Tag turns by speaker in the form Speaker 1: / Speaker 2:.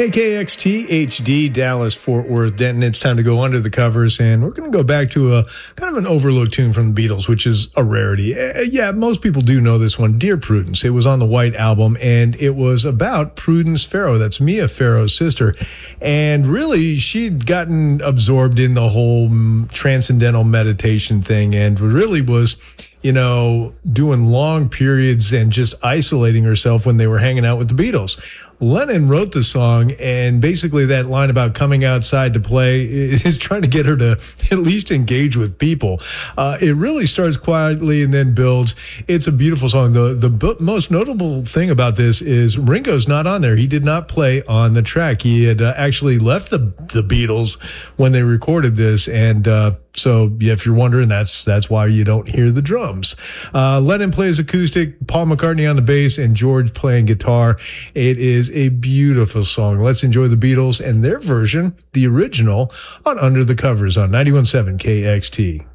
Speaker 1: KKXT HD, Dallas, Fort Worth, Denton. It's time to go under the covers, and we're going to go back to a kind of an overlooked tune from the Beatles, which is a rarity. Yeah, most people do know this one, Dear Prudence. It was on the White Album, and it was about Prudence Farrow. That's Mia Farrow's sister. And really, she'd gotten absorbed in the whole transcendental meditation thing and really was, doing long periods and just isolating herself when they were hanging out with the Beatles. Lennon wrote the song, and basically that line about coming outside to play is trying to get her to at least engage with people. It really starts quietly and then builds. It's a beautiful song. The most notable thing about this is Ringo's not on there. He did not play on the track. He had actually left the Beatles when they recorded this, and so yeah, if you're wondering, that's why you don't hear the drums. Lennon plays acoustic, Paul McCartney on the bass, and George playing guitar. It is a beautiful song. Let's enjoy the Beatles and their version, the original, on Under the Covers on 91.7 KXT.